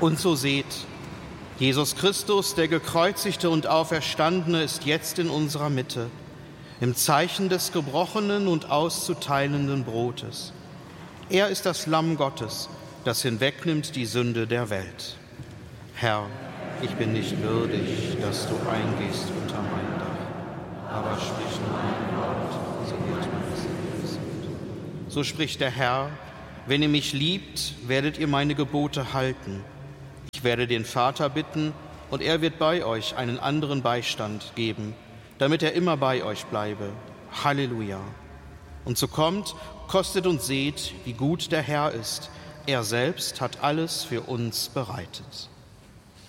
Und so seht, Jesus Christus, der Gekreuzigte und Auferstandene, ist jetzt in unserer Mitte, im Zeichen des gebrochenen und auszuteilenden Brotes. Er ist das Lamm Gottes, das hinwegnimmt die Sünde der Welt. Herr, ich bin nicht würdig, dass du eingehst unter mein Dach, aber sprich nur ein Wort, so wird mein Seele gesund. So spricht der Herr: Wenn ihr mich liebt, werdet ihr meine Gebote halten. Ich werde den Vater bitten, und er wird bei euch einen anderen Beistand geben, damit er immer bei euch bleibe. Halleluja. Und so kommt, kostet und seht, wie gut der Herr ist. Er selbst hat alles für uns bereitet.